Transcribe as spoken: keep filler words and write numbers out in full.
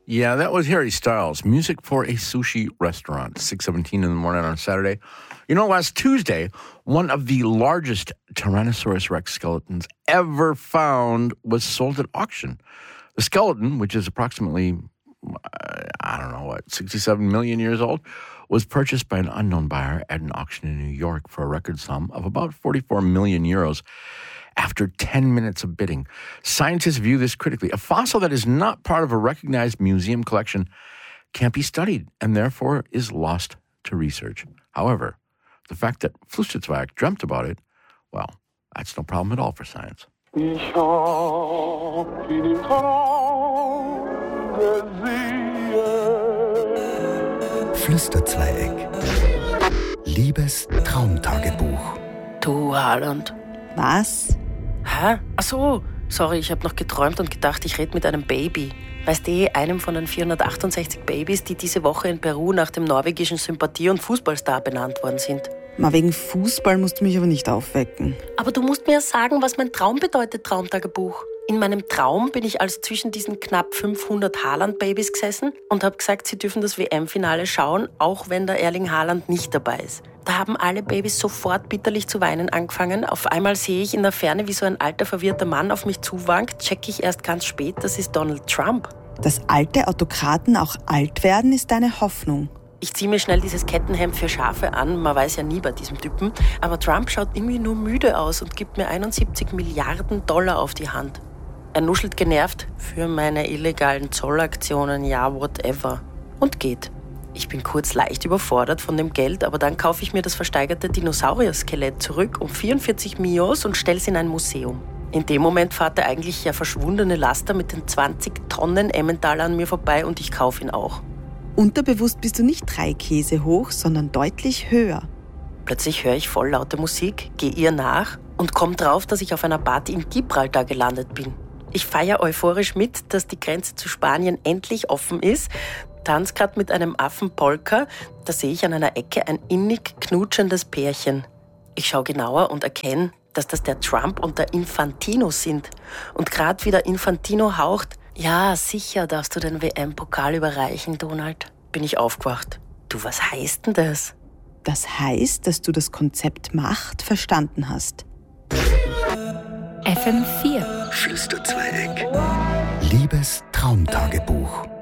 Yeah, that was Harry Styles. Music for a sushi restaurant. six seventeen in the morning on Saturday. You know, last Tuesday, one of the largest Tyrannosaurus Rex skeletons ever found was sold at auction. The skeleton, which is approximately, I don't know what, sixty-seven million years old, was purchased by an unknown buyer at an auction in New York for a record sum of about forty-four million euros. After ten minutes of bidding. Scientists view this critically. A fossil that is not part of a recognized museum collection can't be studied and therefore is lost to research. However, the fact that Flüsterzweig dreamt about it, well, that's no problem at all for science. Ich hab ihn im Traum gesehen. Flüsterzweig. Liebes Traumtagebuch. Du, Haaland. Was? Hä? Ach so, sorry, ich habe noch geträumt und gedacht, ich rede mit einem Baby. Weißt du, einem von den vierhundertachtundsechzig Babys, die diese Woche in Peru nach dem norwegischen Sympathie- und Fußballstar benannt worden sind. Mal wegen Fußball musst du mich aber nicht aufwecken. Aber du musst mir sagen, was mein Traum bedeutet, Traumtagebuch. In meinem Traum bin ich also zwischen diesen knapp fünfhundert Haaland-Babys gesessen und habe gesagt, sie dürfen das W M-Finale schauen, auch wenn der Erling Haaland nicht dabei ist. Da haben alle Babys sofort bitterlich zu weinen angefangen. Auf einmal sehe ich in der Ferne, wie so ein alter, verwirrter Mann auf mich zuwankt. Checke ich erst ganz spät, das ist Donald Trump. Dass alte Autokraten auch alt werden, ist deine Hoffnung. Ich ziehe mir schnell dieses Kettenhemd für Schafe an. Man weiß ja nie bei diesem Typen. Aber Trump schaut irgendwie nur müde aus und gibt mir einundsiebzig Milliarden Dollar auf die Hand. Er nuschelt genervt für meine illegalen Zollaktionen, ja, whatever. Und geht. Ich bin kurz leicht überfordert von dem Geld, aber dann kaufe ich mir das versteigerte Dinosaurier-Skelett zurück um vierundvierzig Millios und stelle es in ein Museum. In dem Moment fährt der eigentlich ja verschwundene Laster mit den zwanzig Tonnen Emmentaler an mir vorbei und ich kaufe ihn auch. Unterbewusst bist du nicht drei Käse hoch, sondern deutlich höher. Plötzlich höre ich voll laute Musik, gehe ihr nach und komme drauf, dass ich auf einer Party in Gibraltar gelandet bin. Ich feiere euphorisch mit, dass die Grenze zu Spanien endlich offen ist, tanze gerade mit einem Affen Polka, da sehe ich an einer Ecke ein innig knutschendes Pärchen. Ich schaue genauer und erkenne, dass das der Trump und der Infantino sind. Und gerade wie der Infantino haucht, ja, sicher darfst du den W M-Pokal überreichen, Donald. Bin ich aufgewacht. Du, was heißt denn das? Das heißt, dass du das Konzept Macht verstanden hast. F M vier. Flüsterzweig. Liebes Traumtagebuch.